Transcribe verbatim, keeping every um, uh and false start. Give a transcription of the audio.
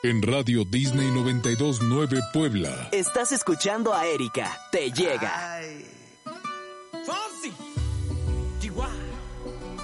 En Radio Disney noventa y dos punto nueve Puebla. Estás escuchando a Erika. Te llega. Ay.